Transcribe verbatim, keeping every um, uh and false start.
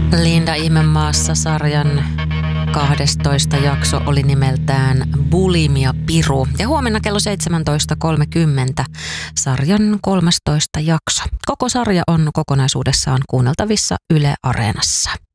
Linda Ihmemaassa sarjan kahdestoista jakso oli nimeltään Bulimia Piru. Ja huomenna kello seitsemäntoista kolmekymmentä sarjan kolmastoista jakso. Koko sarja on kokonaisuudessaan kuunneltavissa Yle Areenassa.